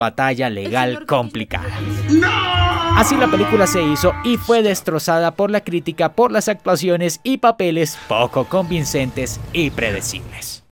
batalla legal complicada. Así la película se hizo y fue destrozada por la crítica por las actuaciones y papeles poco convincentes y predecibles.